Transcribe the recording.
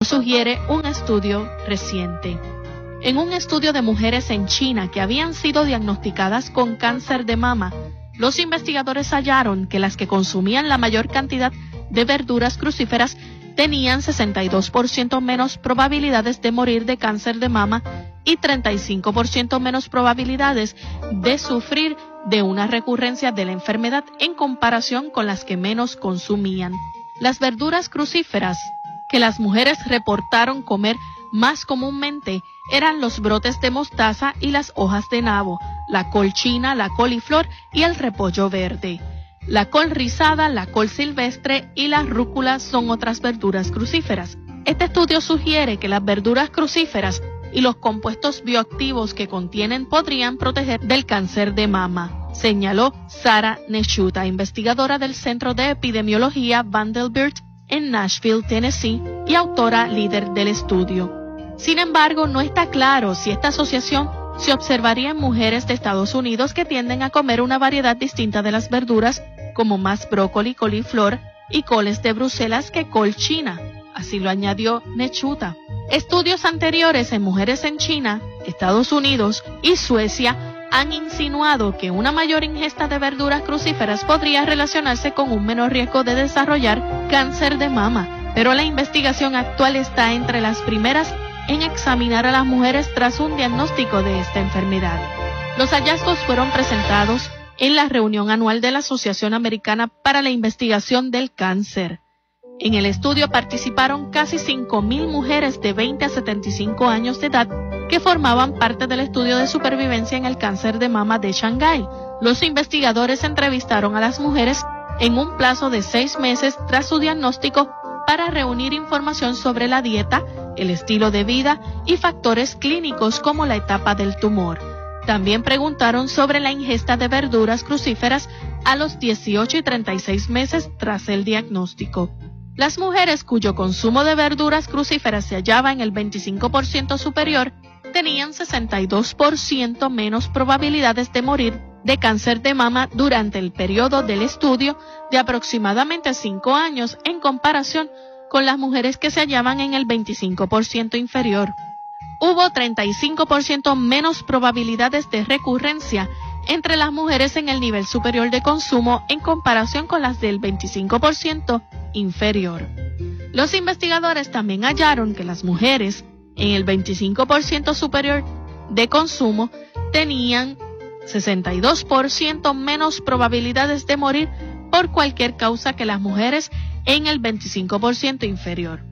sugiere un estudio reciente. En un estudio de mujeres en China que habían sido diagnosticadas con cáncer de mama, los investigadores hallaron que las que consumían la mayor cantidad de verduras crucíferas tenían 62% menos probabilidades de morir de cáncer de mama y 35% menos probabilidades de sufrir de una recurrencia de la enfermedad en comparación con las que menos consumían. Las verduras crucíferas que las mujeres reportaron comer más comúnmente eran los brotes de mostaza y las hojas de nabo, la col china, la coliflor y el repollo verde. La col rizada, la col silvestre y la rúcula son otras verduras crucíferas. Este estudio sugiere que las verduras crucíferas y los compuestos bioactivos que contienen podrían proteger del cáncer de mama, señaló Sarah Nechuta, investigadora del Centro de Epidemiología Vanderbilt en Nashville, Tennessee, y autora líder del estudio. Sin embargo, no está claro si esta asociación se observaría en mujeres de Estados Unidos que tienden a comer una variedad distinta de las verduras, como más brócoli, coliflor y coles de Bruselas que col china. Así lo añadió Nechuta. Estudios anteriores en mujeres en China, Estados Unidos y Suecia han insinuado que una mayor ingesta de verduras crucíferas podría relacionarse con un menor riesgo de desarrollar cáncer de mama, pero la investigación actual está entre las primeras en examinar a las mujeres tras un diagnóstico de esta enfermedad. Los hallazgos fueron presentados en la reunión anual de la Asociación Americana para la Investigación del Cáncer. En el estudio participaron casi 5,000 mujeres de 20 a 75 años de edad que formaban parte del estudio de supervivencia en el cáncer de mama de Shanghái. Los investigadores entrevistaron a las mujeres en un plazo de 6 meses tras su diagnóstico para reunir información sobre la dieta, el estilo de vida y factores clínicos como la etapa del tumor. También preguntaron sobre la ingesta de verduras crucíferas a los 18 y 36 meses tras el diagnóstico. Las mujeres cuyo consumo de verduras crucíferas se hallaba en el 25% superior tenían 62% menos probabilidades de morir de cáncer de mama durante el periodo del estudio de aproximadamente 5 años en comparación con las mujeres que se hallaban en el 25% inferior. Hubo 35% menos probabilidades de recurrencia entre las mujeres en el nivel superior de consumo en comparación con las del 25% inferior. Los investigadores también hallaron que las mujeres en el 25% superior de consumo tenían 62% menos probabilidades de morir por cualquier causa que las mujeres en el 25% inferior.